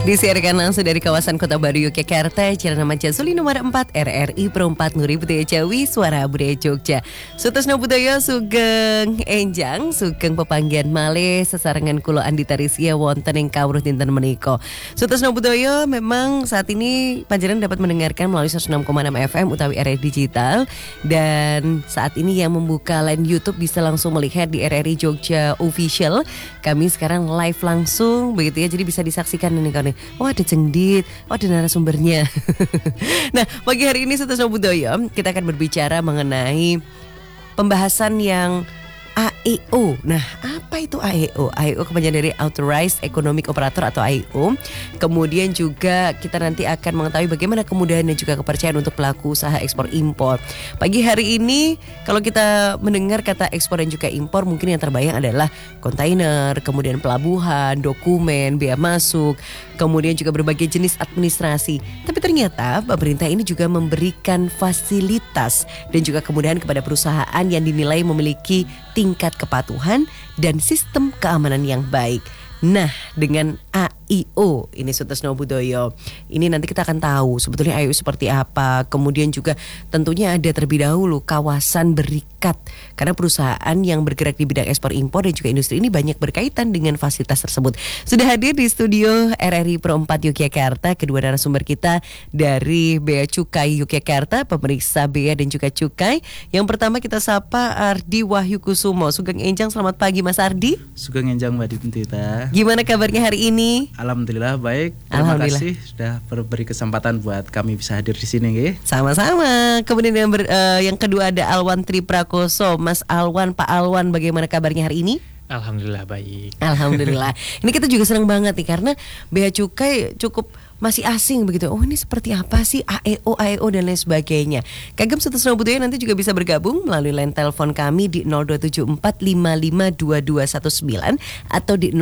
Disiarkan langsung dari kawasan Kota Baru Yogyakarta, Jalan Ahmad Yazuli nomor 4 RRI Pro 4 Nuri Budaya Jawi, Suara Budaya Jogja. Sutasno Budaya Sugeng Enjang, Sugeng Pepanggian Malih, sesarengan kulo Andi Tarisia wonten ing kawruh dinten menika. Sutasno Budaya memang saat ini panjenengan dapat mendengarkan melalui 106,6 FM utawi RRI Digital, dan saat ini yang membuka line YouTube bisa langsung melihat di RRI Jogja Official. Kami sekarang live langsung begitu ya, jadi bisa disaksikan ini kan. Oh ada Cengdit, oh ada narasumbernya. Nah pagi hari ini Sutasno Budaya kita akan berbicara mengenai pembahasan yang AEO. Nah apa itu AEO? AEO kepanjangan dari Authorized Economic Operator atau AEO. Kemudian juga kita nanti akan mengetahui bagaimana kemudahan dan juga kepercayaan untuk pelaku usaha ekspor impor. Pagi hari ini kalau kita mendengar kata ekspor dan juga impor, mungkin yang terbayang adalah kontainer, kemudian pelabuhan, dokumen, bea masuk, kemudian juga berbagai jenis administrasi. Tapi ternyata pemerintah ini juga memberikan fasilitas dan juga kemudahan kepada perusahaan yang dinilai memiliki tingkat kepatuhan dan sistem keamanan yang baik. Nah, dengan AEO ini Sutasno Budaya, ini nanti kita akan tahu sebetulnya AEO seperti apa. Kemudian juga tentunya ada terlebih dahulu kawasan berikat, karena perusahaan yang bergerak di bidang ekspor impor dan juga industri ini banyak berkaitan dengan fasilitas tersebut. Sudah hadir di studio RRI Pro 4 Yogyakarta kedua narasumber kita dari Bea Cukai Yogyakarta, pemeriksa bea dan juga cukai. Yang pertama kita sapa Ardi Wahyu Kusumo, Sugeng Enjang. Selamat pagi Mas Ardi. Sugeng Enjang Mbak Dinta. Gimana kabarnya hari ini? Alhamdulillah baik. Terima kasih sudah beri kesempatan buat kami bisa hadir di sini, nggih. Sama-sama. Kemudian yang kedua ada Alwan Triprakoso. Mas Alwan, Pak Alwan, bagaimana kabarnya hari ini? Alhamdulillah baik. Alhamdulillah. Ini kita juga senang banget nih karena Bea Cukai cukup masih asing begitu. Oh ini seperti apa sih AEO dan lain sebagainya. Kagem Sutasno Budaya nanti juga bisa bergabung melalui line telepon kami di 0274552219 atau di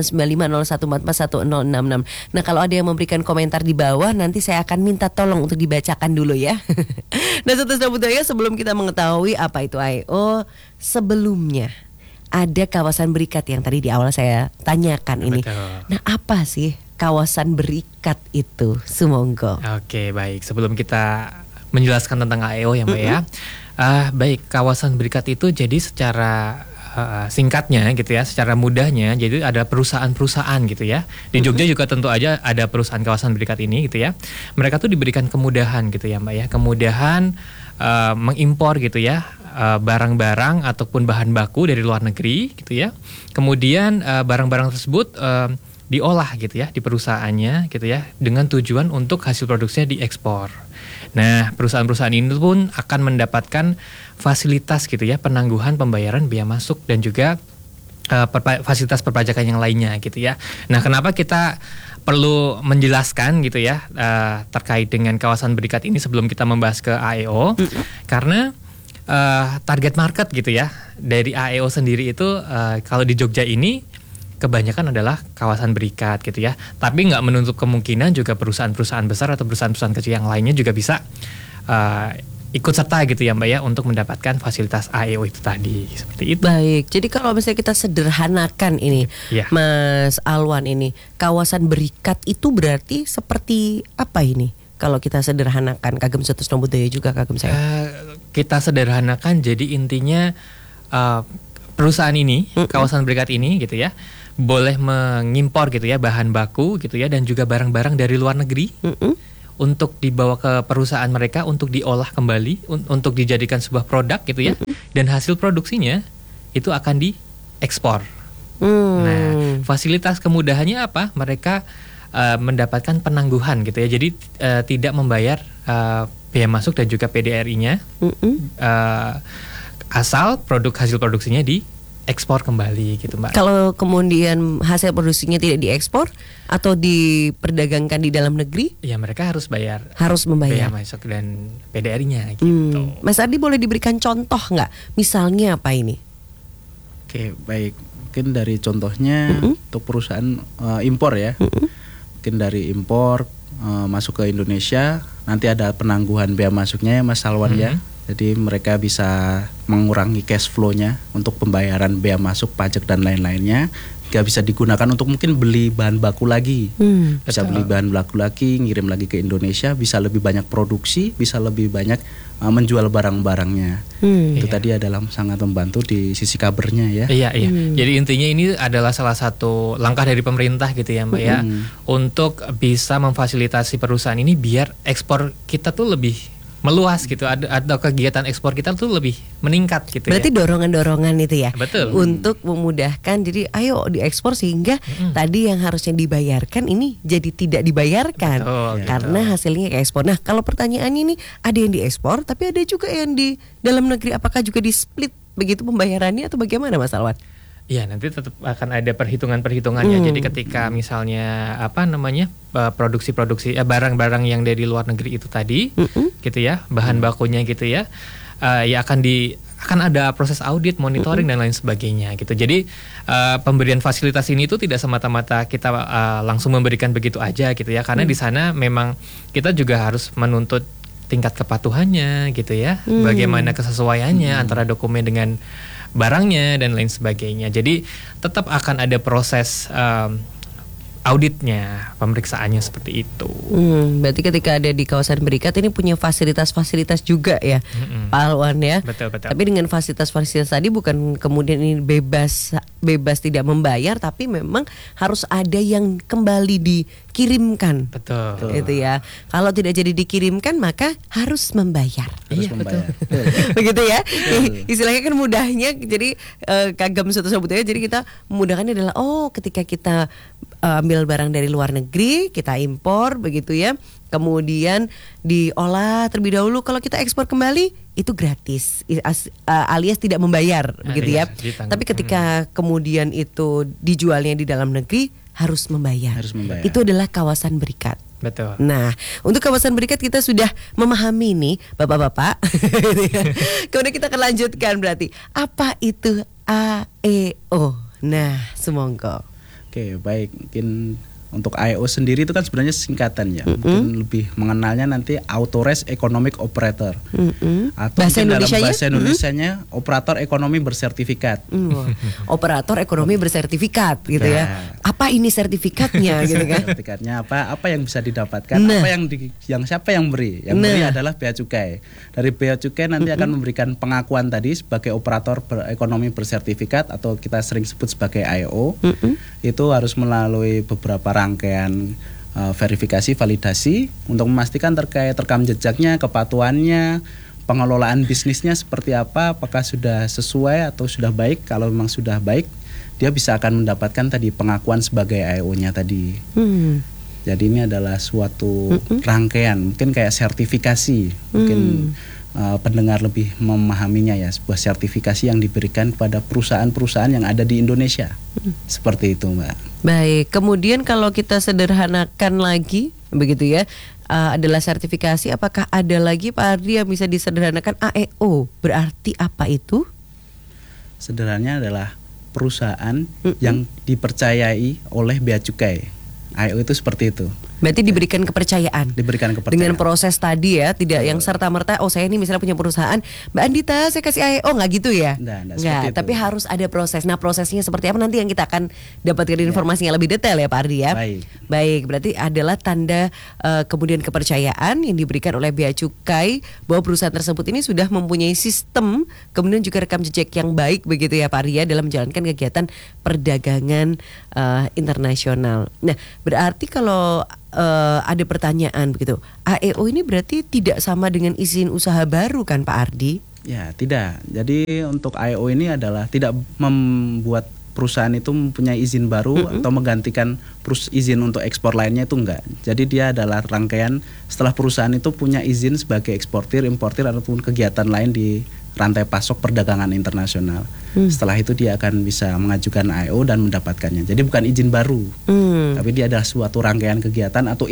089501441066. Nah kalau ada yang memberikan komentar di bawah, nanti saya akan minta tolong untuk dibacakan dulu ya. Nah Sutasno Budaya, sebelum kita mengetahui apa itu AEO, sebelumnya ada kawasan berikat yang tadi di awal saya tanyakan ini. Betul. Nah apa sih kawasan berikat itu? Sumonggo. Oke baik, sebelum kita menjelaskan tentang AEO ya Mbak ya. Baik, kawasan berikat itu jadi secara singkatnya gitu ya, secara mudahnya jadi ada perusahaan-perusahaan gitu ya. Di Jogja juga tentu aja ada perusahaan kawasan berikat ini gitu ya. Mereka tuh diberikan kemudahan gitu ya Mbak ya. Kemudahan mengimpor gitu ya, barang-barang ataupun bahan baku dari luar negeri gitu ya. Kemudian barang-barang tersebut diolah gitu ya di perusahaannya gitu ya, dengan tujuan untuk hasil produksinya diekspor. Nah, perusahaan-perusahaan ini pun akan mendapatkan fasilitas gitu ya, penangguhan pembayaran bea masuk dan juga fasilitas perpajakan yang lainnya gitu ya. Nah, kenapa kita perlu menjelaskan gitu ya terkait dengan kawasan berikat ini sebelum kita membahas ke AEO? Karena target market gitu ya dari AEO sendiri itu kalau di Jogja ini kebanyakan adalah kawasan berikat gitu ya. Tapi nggak menutup kemungkinan juga perusahaan-perusahaan besar atau perusahaan-perusahaan kecil yang lainnya juga bisa ikut serta gitu ya Mbak ya untuk mendapatkan fasilitas AEO itu tadi, seperti itu. Baik, jadi kalau misalnya kita sederhanakan ini Ya. Mas Alwan, ini kawasan berikat itu berarti seperti apa ini? Kalau kita sederhanakan, kagem Sutasno Budaya juga kagem saya. Kita sederhanakan jadi intinya perusahaan ini, kawasan berikat ini gitu ya, boleh mengimpor gitu ya bahan baku gitu ya dan juga barang-barang dari luar negeri untuk dibawa ke perusahaan mereka untuk diolah kembali untuk dijadikan sebuah produk gitu ya, dan hasil produksinya itu akan diekspor. Nah, fasilitas kemudahannya apa? Mereka mendapatkan penangguhan gitu ya, jadi tidak membayar bea masuk dan juga PDRI-nya asal hasil produksinya diekspor kembali gitu Mbak. Kalau kemudian hasil produksinya tidak diekspor atau diperdagangkan di dalam negeri, ya mereka harus membayar bea masuk dan PDRI-nya gitu. Mas Ardi boleh diberikan contoh nggak? Misalnya apa ini? Oke, baik. Mungkin dari contohnya untuk perusahaan impor ya. Mungkin dari impor masuk ke Indonesia, nanti ada penangguhan bea masuknya ya Mas Alwan ya. Jadi mereka bisa mengurangi cash flow-nya untuk pembayaran bea masuk, pajak dan lain-lainnya. dia bisa digunakan untuk mungkin beli bahan baku lagi. Bisa Betul. beli bahan baku lagi, ngirim lagi ke Indonesia, bisa lebih banyak produksi, bisa lebih banyak menjual barang-barangnya. Itu Iya. tadi adalah sangat membantu di sisi kabarnya ya. Iya, iya. Jadi intinya ini adalah salah satu langkah dari pemerintah gitu ya, Mbak ya, untuk bisa memfasilitasi perusahaan ini biar ekspor kita tuh lebih meluas gitu, atau kegiatan ekspor kita tuh lebih meningkat gitu. Berarti ya. dorongan-dorongan itu ya. Betul. Untuk memudahkan, jadi ayo diekspor sehingga tadi yang harusnya dibayarkan ini jadi tidak dibayarkan. Betul, Karena hasilnya ekspor. Nah, kalau pertanyaannya ini ada yang diekspor tapi ada juga yang di dalam negeri, apakah juga di split begitu pembayarannya atau bagaimana Mas Alwan? Iya, nanti tetap akan ada perhitungannya. Jadi ketika misalnya produksi-produksi barang-barang yang dari luar negeri itu tadi, gitu ya, bahan bakunya gitu ya, ya akan ada proses audit, monitoring dan lain sebagainya gitu. Jadi pemberian fasilitas ini itu tidak semata-mata kita langsung memberikan begitu aja gitu ya, karena di sana memang kita juga harus menuntut tingkat kepatuhannya gitu ya, bagaimana kesesuaiannya antara dokumen dengan barangnya dan lain sebagainya. Jadi tetap akan ada proses auditnya, pemeriksaannya seperti itu. Berarti ketika ada di kawasan berikat ini punya fasilitas-fasilitas juga ya, Pak Alwan ya. Betul. Tapi dengan fasilitas-fasilitas tadi bukan kemudian ini bebas tidak membayar, tapi memang harus ada yang kembali dikirimkan. Betul. Itu ya. Kalau tidak jadi dikirimkan maka harus membayar. Harus Iya, membayar. Begitu ya. Istilahnya kan mudahnya, jadi kagam satu budaya, jadi kita memudahkannya adalah ketika kita ambil barang dari luar negeri, kita impor begitu ya. Kemudian diolah terlebih dahulu, kalau kita ekspor kembali itu gratis, alias tidak membayar begitu ya. Ditanggung. Tapi ketika kemudian itu dijualnya di dalam negeri harus membayar. Harus membayar. Itu adalah kawasan berikat. Betul. Nah, untuk kawasan berikat kita sudah memahami nih, Bapak-bapak. Kemudian kita akan lanjutkan berarti apa itu AEO. Nah, sumonggo. Oke, baik. Mungkin untuk AEO sendiri itu kan sebenarnya singkatan ya. Mungkin lebih mengenalnya nanti Authorized Economic Operator. Atau Bahasa mungkin dalam Indonesianya? bahasa Indonesianya operator ekonomi bersertifikat. Operator ekonomi bersertifikat gitu ya. Ya. Apa ini sertifikatnya gitu kan? Sertifikatnya apa yang bisa didapatkan, Nah. apa yang siapa yang beri? Yang beri adalah Bea Cukai. Dari Bea Cukai nanti akan memberikan pengakuan tadi sebagai operator ekonomi bersertifikat atau kita sering sebut sebagai AEO. Itu harus melalui beberapa rangkaian verifikasi, validasi untuk memastikan terkait rekam jejaknya, kepatuhannya, pengelolaan bisnisnya seperti apa, apakah sudah sesuai atau sudah baik. Kalau memang sudah baik, dia bisa akan mendapatkan tadi pengakuan sebagai AEO-nya tadi. Jadi ini adalah suatu rangkaian, mungkin kayak sertifikasi, mungkin pendengar lebih memahaminya ya, sebuah sertifikasi yang diberikan kepada perusahaan-perusahaan yang ada di Indonesia. Seperti itu, Mbak. Baik, kemudian kalau kita sederhanakan lagi begitu ya, adalah sertifikasi, apakah ada lagi Pak Ardi yang bisa disederhanakan AEO? Berarti apa itu? Sederhananya adalah perusahaan yang dipercayai oleh Bea Cukai. AEO itu seperti itu. Berarti diberikan kepercayaan. Diberikan kepercayaan. Dengan proses tadi ya, tidak yang serta-merta saya ini misalnya punya perusahaan, Mbak Andita saya kasih AEO, nggak gitu ya? Nggak seperti itu. Tapi harus ada proses. Nah, prosesnya seperti apa nanti yang kita akan dapatkan informasinya lebih detail ya Pak Ardi ya. Baik, berarti adalah tanda kemudian kepercayaan yang diberikan oleh Bea Cukai bahwa perusahaan tersebut ini sudah mempunyai sistem, kemudian juga rekam jejak yang baik begitu ya Pak Ardi ya, dalam menjalankan kegiatan perdagangan internasional. Nah, berarti kalau ada pertanyaan begitu, AEO ini berarti tidak sama dengan izin usaha baru kan Pak Ardi? Ya, tidak. Jadi untuk AEO ini adalah tidak membuat perusahaan itu mempunyai izin baru atau menggantikan izin untuk ekspor lainnya, itu enggak. Jadi dia adalah rangkaian setelah perusahaan itu punya izin sebagai eksportir, importir ataupun kegiatan lain di rantai pasok perdagangan internasional. Setelah itu dia akan bisa mengajukan AEO dan mendapatkannya. Jadi bukan izin baru, tapi dia adalah suatu rangkaian kegiatan atau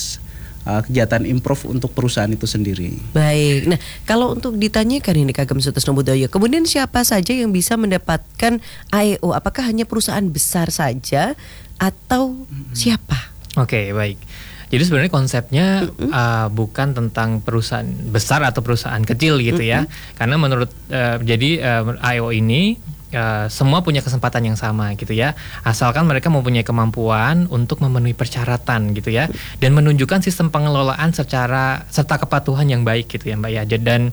kegiatan improv untuk perusahaan itu sendiri. Baik, nah kalau untuk ditanyakan ini Kagem Sutrisno Budoyo, kemudian siapa saja yang bisa mendapatkan AEO? Apakah hanya perusahaan besar saja atau siapa? Oke, baik. Jadi sebenarnya konsepnya bukan tentang perusahaan besar atau perusahaan kecil gitu ya. Karena menurut AEO ini semua punya kesempatan yang sama gitu ya, asalkan mereka mempunyai kemampuan untuk memenuhi persyaratan gitu ya, dan menunjukkan sistem pengelolaan serta kepatuhan yang baik gitu ya Mbak ya. Dan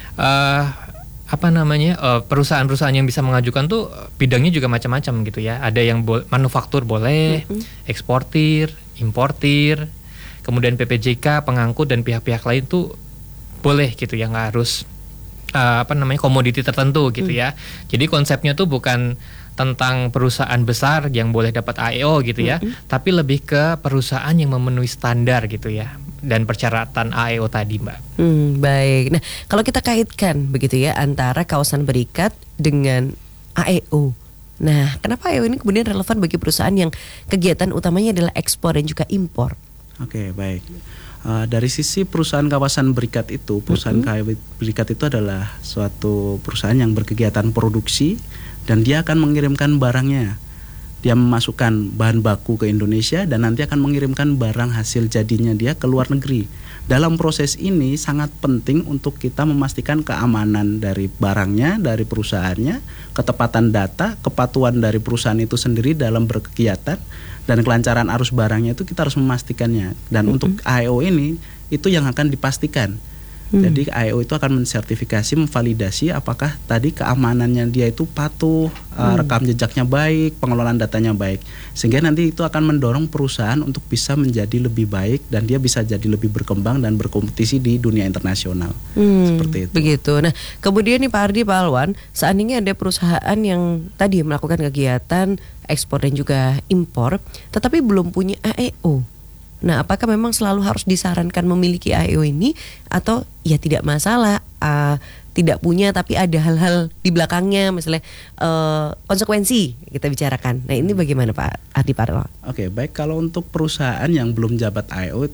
perusahaan-perusahaan yang bisa mengajukan tuh bidangnya juga macam-macam gitu ya. Ada yang manufaktur boleh, eksportir, importir, kemudian PPJK, pengangkut dan pihak-pihak lain tuh boleh gitu ya, nggak harus komoditi tertentu gitu ya. Jadi konsepnya tuh bukan tentang perusahaan besar yang boleh dapat AEO gitu ya, tapi lebih ke perusahaan yang memenuhi standar gitu ya dan persyaratan AEO tadi Mbak. Baik. Nah kalau kita kaitkan begitu ya antara kawasan berikat dengan AEO. Nah kenapa AEO ini kemudian relevan bagi perusahaan yang kegiatan utamanya adalah ekspor dan juga impor? Oke, baik. Dari sisi perusahaan kawasan berikat itu, perusahaan berikat itu adalah suatu perusahaan yang berkegiatan produksi dan dia akan mengirimkan barangnya. Dia memasukkan bahan baku ke Indonesia dan nanti akan mengirimkan barang hasil jadinya dia ke luar negeri. Dalam proses ini sangat penting untuk kita memastikan keamanan dari barangnya, dari perusahaannya, ketepatan data, kepatuhan dari perusahaan itu sendiri dalam berkegiatan, dan kelancaran arus barangnya itu kita harus memastikannya. Dan untuk AEO ini itu yang akan dipastikan. Jadi AEO itu akan mensertifikasi, memvalidasi apakah tadi keamanannya dia itu patuh, rekam jejaknya baik, pengelolaan datanya baik. Sehingga nanti itu akan mendorong perusahaan untuk bisa menjadi lebih baik dan dia bisa jadi lebih berkembang dan berkompetisi di dunia internasional. Seperti itu. Begitu. Nah, kemudian nih Pak Ardi, Pak Alwan, seandainya ada perusahaan yang tadi melakukan kegiatan ekspor dan juga impor, tetapi belum punya AEO. Nah, apakah memang selalu harus disarankan memiliki AEO ini atau ya tidak masalah tidak punya tapi ada hal-hal di belakangnya misalnya konsekuensi kita bicarakan. Nah, ini bagaimana Pak Ardi Parwa? Oke, baik, kalau untuk perusahaan yang belum jabat AEO,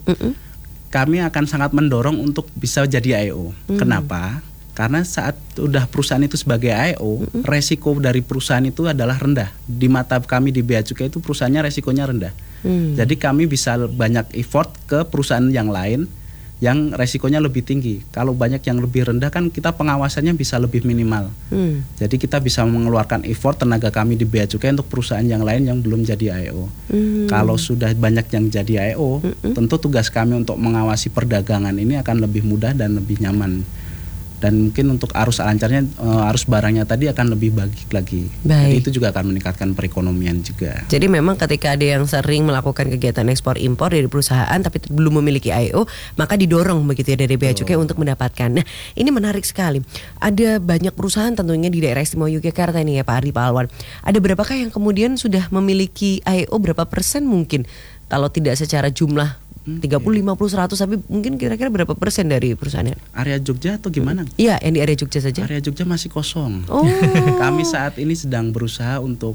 kami akan sangat mendorong untuk bisa jadi AEO. Kenapa? Karena saat udah perusahaan itu sebagai AEO, resiko dari perusahaan itu adalah rendah. Di mata kami di Bea Cukai itu perusahaannya resikonya rendah. Jadi kami bisa banyak effort ke perusahaan yang lain yang resikonya lebih tinggi. Kalau banyak yang lebih rendah kan kita pengawasannya bisa lebih minimal. Jadi kita bisa mengeluarkan effort tenaga kami di Bea Cukai untuk perusahaan yang lain yang belum jadi AEO. Kalau sudah banyak yang jadi AEO, tentu tugas kami untuk mengawasi perdagangan ini akan lebih mudah dan lebih nyaman. Dan mungkin untuk arus lancarnya, arus barangnya tadi akan lebih baik lagi. Jadi itu juga akan meningkatkan perekonomian juga. Jadi memang ketika ada yang sering melakukan kegiatan ekspor impor dari perusahaan tapi belum memiliki AEO, maka didorong begitu ya dari Bea Cukai untuk mendapatkan. Nah, ini menarik sekali. Ada banyak perusahaan tentunya di daerah istimewa Yogyakarta ini ya Pak Ardi, Pak Alwan. Ada berapakah yang kemudian sudah memiliki AEO, berapa persen mungkin? Kalau tidak secara jumlah 30, 50, 100, tapi mungkin kira-kira berapa persen dari perusahaannya? Area Jogja atau gimana? Iya, yang di area Jogja saja. Area Jogja masih kosong. Kami saat ini sedang berusaha untuk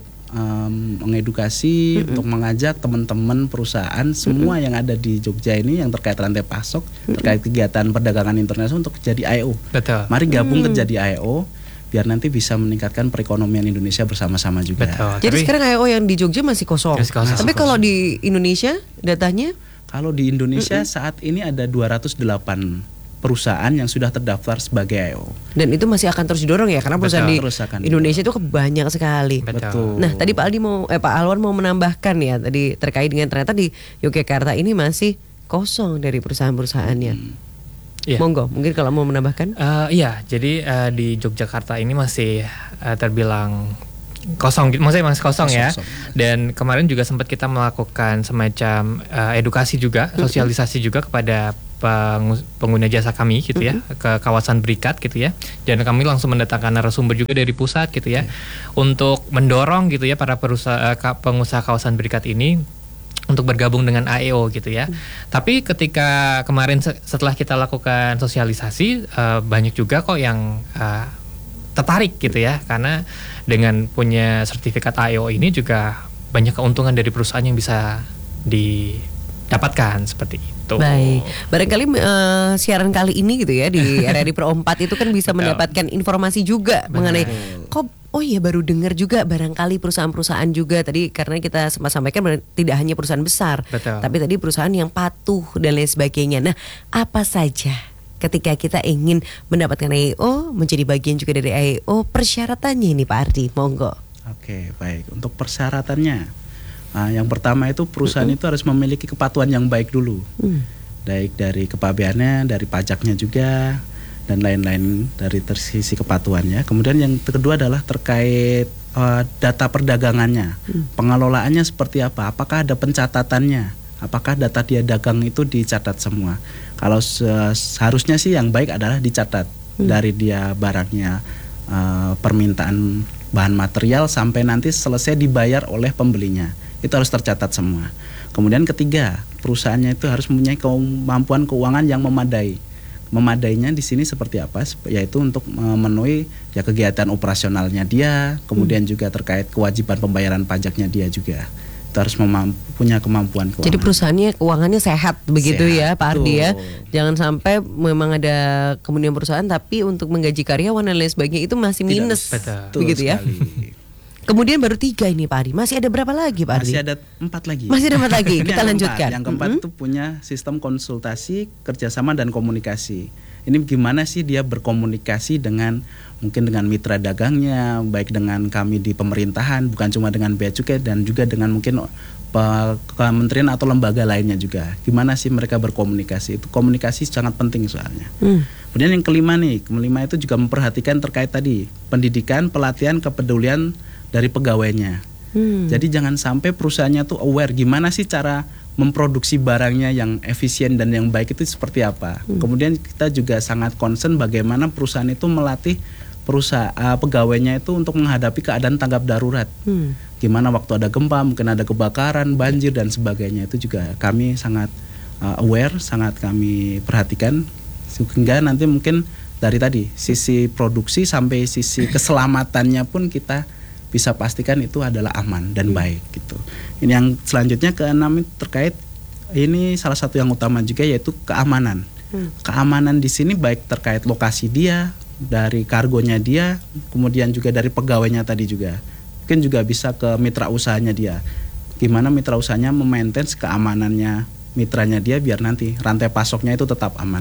mengedukasi, untuk mengajak teman-teman perusahaan semua yang ada di Jogja ini yang terkait rantai pasok, terkait kegiatan perdagangan internasional untuk jadi AEO. Betul. Mari gabung ke jadi AEO biar nanti bisa meningkatkan perekonomian Indonesia bersama-sama juga. Betul. Jadi sekarang AEO yang di Jogja masih kosong. Tapi kalau di Indonesia datanya? Kalau di Indonesia saat ini ada 208 perusahaan yang sudah terdaftar sebagai AEO. Dan itu masih akan terus didorong ya, karena perusahaan di Indonesia itu banyak sekali. Betul. Nah, tadi Pak Aldi Pak Alwan mau menambahkan ya tadi terkait dengan ternyata di Yogyakarta ini masih kosong dari perusahaan-perusahaannya. Monggo, mungkin kalau mau menambahkan. Iya, jadi di Yogyakarta ini masih terbilang kosong, maksudnya masih kosong ya. Dan kemarin juga sempat kita melakukan semacam edukasi juga, sosialisasi juga kepada pengguna jasa kami gitu ya, ke kawasan berikat gitu ya. Dan kami langsung mendatangkan narasumber juga dari pusat gitu ya, untuk mendorong gitu ya para pengusaha kawasan berikat ini untuk bergabung dengan AEO gitu ya. Tapi ketika kemarin setelah kita lakukan sosialisasi, banyak juga kok yang tertarik gitu ya, karena dengan punya sertifikat AEO ini juga banyak keuntungan dari perusahaan yang bisa didapatkan seperti itu. Baik, barangkali siaran kali ini gitu ya di RRI Pro 4 itu kan bisa mendapatkan informasi juga mengenai baru dengar juga barangkali perusahaan-perusahaan juga tadi, karena kita sempat sampaikan tidak hanya perusahaan besar, tapi tadi perusahaan yang patuh dan lain sebagainya. Nah, apa saja ketika kita ingin mendapatkan AEO, menjadi bagian juga dari AEO, persyaratannya ini Pak Ardi, monggo. Oke, baik. Untuk persyaratannya, yang pertama itu perusahaan itu harus memiliki kepatuhan yang baik dulu. Baik dari kepabeannya, dari pajaknya juga, dan lain-lain dari sisi kepatuhannya. Kemudian yang kedua adalah terkait data perdagangannya, pengelolaannya seperti apa, apakah ada pencatatannya, apakah data dia dagang itu dicatat semua. Kalau seharusnya sih yang baik adalah dicatat dari dia barangnya, permintaan bahan material sampai nanti selesai dibayar oleh pembelinya, itu harus tercatat semua. Kemudian ketiga, perusahaannya itu harus mempunyai kemampuan keuangan yang memadai. Memadainya di sini seperti apa? Yaitu untuk memenuhi ya kegiatan operasionalnya dia, kemudian juga terkait kewajiban pembayaran pajaknya dia juga. Itu harus punya kemampuan keuangan. Jadi perusahaannya keuangannya sehat begitu Sehat, ya Pak Ardi ya. betul. Jangan sampai memang ada kemudian perusahaan tapi untuk menggaji karyawan dan lain sebagainya itu masih minus. Betul. Begitu ya. Kemudian baru 3 ini Pak Ardi. Masih ada berapa lagi Pak Ardi? Masih ada 4 lagi. Masih ada 4 lagi. Ini Kita yang lanjutkan. Yang keempat itu punya sistem konsultasi, kerjasama dan komunikasi. Ini gimana sih dia berkomunikasi dengan mungkin dengan mitra dagangnya, baik dengan kami di pemerintahan, bukan cuma dengan Bea Cukai dan juga dengan mungkin kementerian atau lembaga lainnya juga. Gimana sih mereka berkomunikasi? Itu komunikasi sangat penting soalnya. Kemudian yang kelima itu juga memperhatikan terkait tadi pendidikan, pelatihan, kepedulian dari pegawainya. Jadi jangan sampai perusahaannya tuh aware gimana sih cara memproduksi barangnya yang efisien dan yang baik itu seperti apa. Kemudian kita juga sangat concern bagaimana perusahaan itu melatih pegawainya itu untuk menghadapi keadaan tanggap darurat. Gimana waktu ada gempa, mungkin ada kebakaran, banjir dan sebagainya, itu juga kami sangat aware, sangat kami perhatikan sehingga nanti mungkin dari tadi sisi produksi sampai sisi keselamatannya pun kita bisa pastikan itu adalah aman dan baik gitu. Ini yang selanjutnya keenam terkait ini salah satu yang utama juga yaitu keamanan. Keamanan di sini baik terkait lokasi dia, dari kargonya dia, kemudian juga dari pegawainya tadi juga. Mungkin juga bisa ke mitra usahanya dia. Gimana mitra usahanya memaintain keamanannya mitranya dia biar nanti rantai pasoknya itu tetap aman.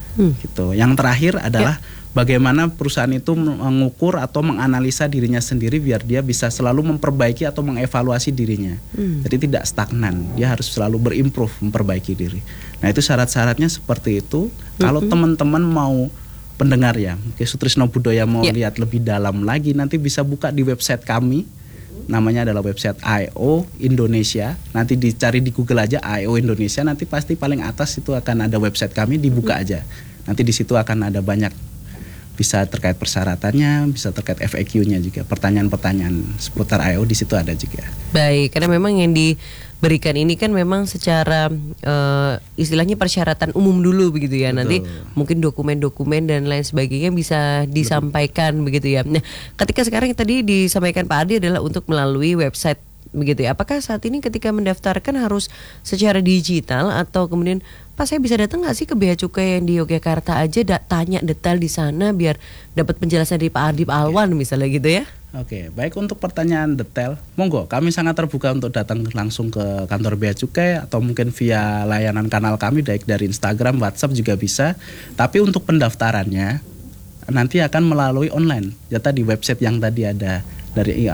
Gitu. Yang terakhir adalah bagaimana perusahaan itu mengukur atau menganalisa dirinya sendiri biar dia bisa selalu memperbaiki atau mengevaluasi dirinya. Jadi tidak stagnan, dia harus selalu berimprove, memperbaiki diri. Nah itu syarat-syaratnya seperti itu. Kalau teman-teman mau pendengar ya, Sutrisno Budoyo mau lihat lebih dalam lagi, nanti bisa buka di website kami. Namanya adalah website AEO Indonesia. Nanti dicari di Google aja AEO Indonesia, nanti pasti paling atas itu akan ada website kami, dibuka aja. Nanti di situ akan ada banyak, bisa terkait persyaratannya, bisa terkait FAQ-nya juga. Pertanyaan-pertanyaan seputar AEO di situ ada juga. Baik, karena memang yang diberikan ini kan memang secara istilahnya persyaratan umum dulu begitu ya. Betul. Nanti mungkin dokumen-dokumen dan lain sebagainya bisa disampaikan begitu ya. Nah, ketika sekarang tadi disampaikan Pak Ardi adalah untuk melalui website begitu ya. Apakah saat ini ketika mendaftarkan harus secara digital atau kemudian Pak saya bisa datang nggak sih ke Bea Cukai yang di Yogyakarta aja tanya detail di sana biar dapat penjelasan dari Pak Ardi Alwan misalnya gitu ya? Oke, baik untuk pertanyaan detail, monggo kami sangat terbuka untuk datang langsung ke kantor Bea Cukai atau mungkin via layanan kanal kami baik dari Instagram, WhatsApp juga bisa. Tapi untuk pendaftarannya nanti akan melalui online. Ya tadi website yang tadi ada dari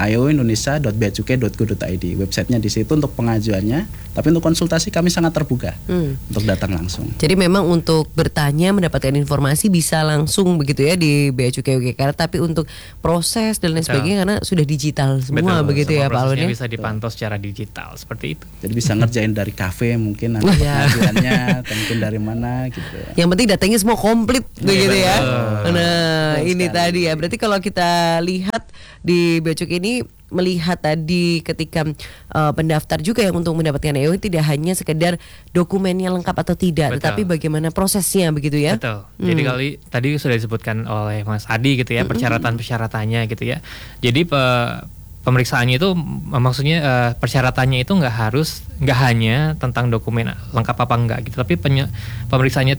aeoindonesia.beacukai.go.id. Websitenya di situ untuk pengajuannya. Tapi untuk konsultasi kami sangat terbuka untuk datang langsung. Jadi memang untuk bertanya mendapatkan informasi bisa langsung begitu ya di Bea Cukai Yogyakarta. Tapi untuk proses dan lain sebagainya karena sudah digital semua begitu ya Pak Alwan ya. Bisa dipantau secara digital seperti itu. Jadi bisa ngerjain dari kafe mungkin nanti pengajuannya atau mungkin dari mana gitu. Yang penting datanya semua komplit begitu ya. Nah, Betul ini sekali. tadi ya. Berarti kalau kita lihat di Bea Cukai ini melihat tadi ketika pendaftar juga yang untuk mendapatkan AEO tidak hanya sekedar dokumennya lengkap atau tidak, tetapi bagaimana prosesnya begitu ya. Betul. Jadi tadi sudah disebutkan oleh Mas Adi gitu ya, persyaratan-persyaratannya gitu ya. Jadi pemeriksaannya itu maksudnya persyaratannya itu nggak hanya tentang dokumen lengkap apa enggak gitu, tapi pemeriksaannya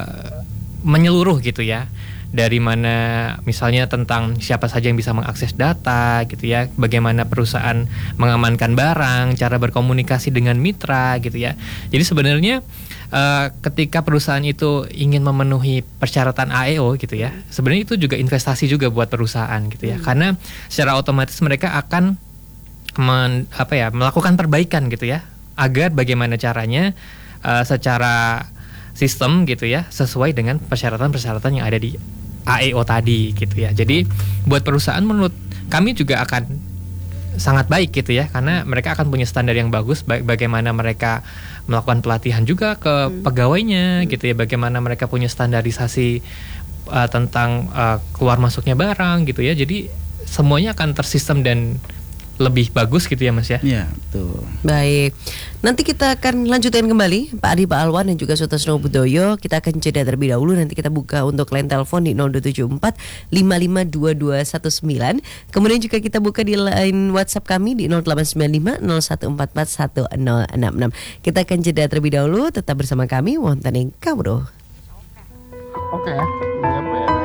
menyeluruh gitu ya. Dari mana misalnya tentang siapa saja yang bisa mengakses data gitu ya, bagaimana perusahaan mengamankan barang, cara berkomunikasi dengan mitra gitu ya. Jadi sebenarnya ketika perusahaan itu ingin memenuhi persyaratan AEO gitu ya, sebenarnya itu juga investasi juga buat perusahaan gitu ya, karena secara otomatis mereka akan melakukan perbaikan gitu ya, agar bagaimana caranya secara sistem gitu ya sesuai dengan persyaratan-persyaratan yang ada di AEO tadi gitu ya. Jadi buat perusahaan menurut kami juga akan sangat baik gitu ya, karena mereka akan punya standar yang bagus, bagaimana mereka melakukan pelatihan juga ke pegawainya gitu ya, bagaimana mereka punya standarisasi tentang keluar masuknya barang gitu ya. Jadi semuanya akan tersistem dan lebih bagus gitu ya Mas ya. Iya, betul. Baik, nanti kita akan lanjutkan kembali Pak Adi, Pak Alwan dan juga Sutasno Budoyo. Kita akan jeda terlebih dahulu, nanti kita buka untuk line telepon di 0274 552219. Kemudian juga kita buka di line WhatsApp kami di 0895 0144 1066. Kita akan jeda terlebih dahulu, tetap bersama kami wonten ing Kabro. Oke ya.